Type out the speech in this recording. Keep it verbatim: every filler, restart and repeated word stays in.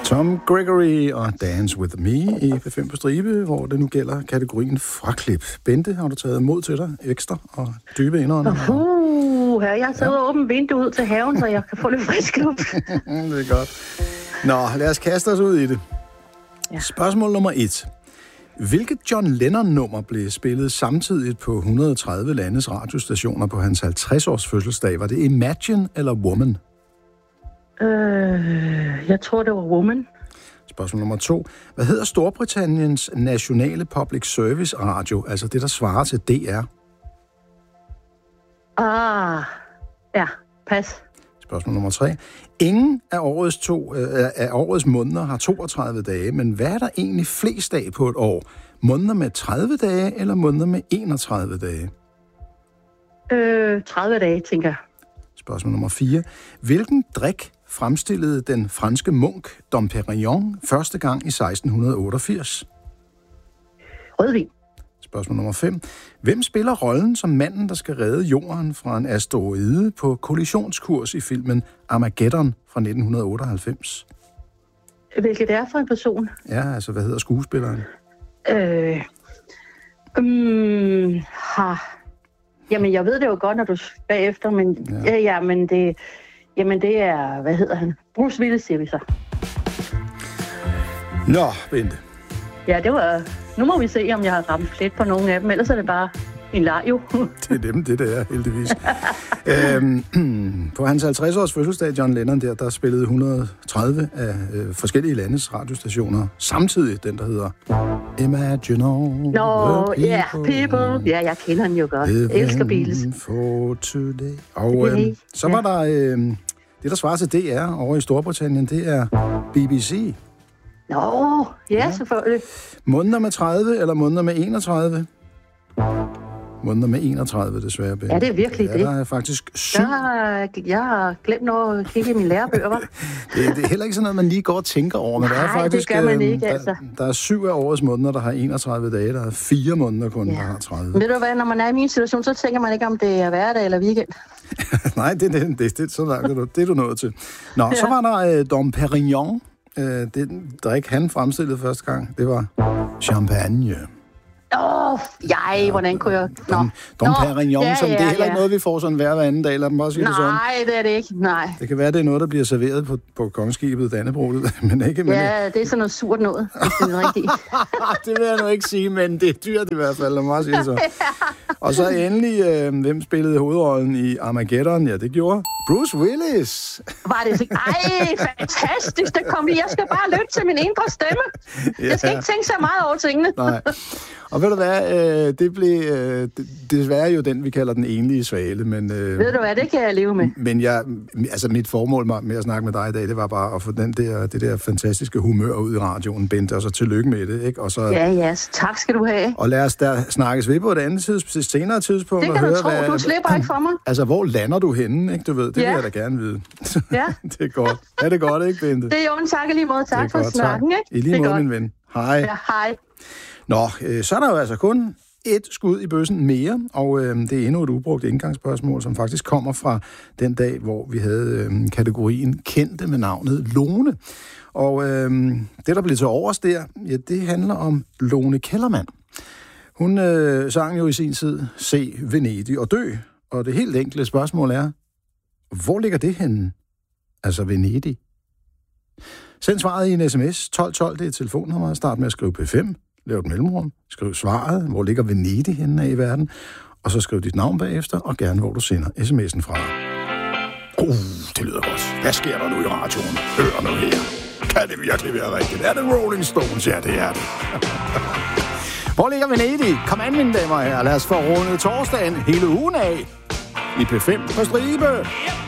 Tom Gregory og Dance With Me i P fem på stribe, hvor det nu gælder kategorien fraklip. Bente, har du taget mod til dig ekstra og dybe indånder? Uh, her, jeg sidder ja. og åbent vindue ud til haven, så jeg kan få lidt frisk luft. Det er godt. Nå, lad os kaste os ud i det. Ja. Spørgsmål nummer et. Hvilket John Lennon-nummer blev spillet samtidig på et hundrede og tredive landes radiostationer på hans halvtreds-års fødselsdag? Var det Imagine eller Woman? Øh, jeg tror, det var Woman. Spørgsmål nummer to. Hvad hedder Storbritanniens nationale public service radio, altså det, der svarer til D R? Ah, ja, pas. Spørgsmål nummer tre. Ingen af årets, to, øh, af årets måneder har toogtredive dage, men hvad er der egentlig flest dage på et år? Måneder med tredive dage eller måneder med enogtredive dage? Øh, tredive dage, tænker jeg. Spørgsmål nummer fire. Hvilken drik fremstillede den franske munk Dom Perignon første gang i seksten otteogfirs? Rødvin. Spørgsmål nummer fem. Hvem spiller rollen som manden, der skal redde jorden fra en asteroide på kollisionskurs i filmen Armageddon fra nitten otteoghalvfems? Hvilket det er for en person? Ja, altså, hvad hedder skuespilleren? Øh, um, har... Jamen, jeg ved det jo godt, når du bagefter, men, ja. Ja, ja, men det, jamen, det er, hvad hedder han? Bruce Willis, siger vi så. Nå, Bente. Ja, det var... Nu må vi se, om jeg har ramt plet på nogle af dem, ellers er det bare en leg, jo. Det er dem, det der er, heldigvis. øhm, på hans halvtreds-års fødselsdag, John Lennon, der, der spillede et hundrede og tredive af øh, forskellige landes radiostationer. Samtidig den, der hedder Imagine All Nå, ja, yeah, People. Ja, jeg kender den jo godt. Jeg elsker Beatles. For today. Og øh, så var der øh, det, der svarer til D R over i Storbritannien, det er B B C. Nå, ja, ja, selvfølgelig. Måneder med tredive eller måneder med enogtredive? Måneder med enogtredive, desværre. Ben. Ja, det er virkelig ja, det. Der er faktisk syv. Jeg har, jeg har glemt noget at kigge i mine lærebøger, hva'? det, det er heller ikke sådan noget, man lige går og tænker over. Men Nej, der er faktisk, det gør man ikke, altså. Der, der er syv af årets måneder, der har enogtredive dage. Der er fire måneder kun, ja. der har tredive. Ved du hvad, når man er i min situation, så tænker man ikke, om det er hverdag eller weekend. Nej, det, det, det, det, så langt er du, det er du nået til. Nå, ja. Så var der uh, Dom Perignon. Uh, det drik, han fremstillede første gang, det var champagne. Åh, oh, jeg, hvordan kunne jeg... Nå. Dom, Dom Perignon, ja, som ja, det er heller ja. ikke noget, vi får sådan hver hver anden dag. Lad dem bare sige Nej, det sådan. Nej, det er det ikke. Nej. Det kan være, det er noget, der bliver serveret på, på kongeskibet Dannebrog, men ikke... Men ja, det er sådan noget surt noget, hvis det er rigtigt. Det vil jeg nu ikke sige, men det er dyrt i hvert fald, lad mig sige så. Og så endelig, øh, hvem spillede hovedrollen i Armageddon? Ja, det gjorde Bruce Willis. Var det så? Ej, fantastisk, det kom lige. Jeg skal bare lytte til min indre stemme. Ja. Jeg skal ikke tænke så meget over tingene. Nej. Og ved du hvad, øh, det blev øh, desværre jo den, vi kalder den enlige svale, men... Øh, ved du hvad, det kan jeg leve med. Men jeg, altså mit formål med at snakke med dig i dag, det var bare at få den der, det der fantastiske humør ud i radioen, Bente, og så tillykke med det, ikke? Og så, ja, ja, tak skal du have. Og lad os der snakkes ved på et andet tids, senere tidspunkt. Det kan og du høre, tro, hvad, du slipper ikke for mig. Altså, hvor lander du henne, ikke? Du ved, det ja. vil jeg da gerne vide. Ja. Det er godt. Er det godt, ikke, Bente? Det er jo en tak lige måde. Tak for snakken, ikke? I lige måde, min ven. Hej. Ja, hej. Nå, øh, så er der jo altså kun et skud i bøssen mere, og øh, det er endnu et ubrugt indgangsspørgsmål, som faktisk kommer fra den dag, hvor vi havde øh, kategorien kendte med navnet Lone. Og øh, det, der blev til overs der, ja, det handler om Lone Kellermann. Hun øh, sang jo i sin tid Se Venedig og dø, og det helt enkle spørgsmål er, hvor ligger det henne? Altså Venedig. Send svaret i en sms. tolv tolv, det er telefonnummer. Start med at skrive P fem. Lav et mellemrum. Skriv svaret. Hvor ligger Venedig henne af i verden? Og så skriv dit navn bagefter, og gerne hvor du sender sms'en fra. Uh, det lyder godt. Hvad sker der nu i radioen? Hør nu her. Kan det virkelig være rigtigt? Er det Rolling Stones? Ja, det er det. Hvor ligger Venedig? Kom an, mine damer og herrer. Lad os få rundet torsdagen hele ugen af i P fem på stribe.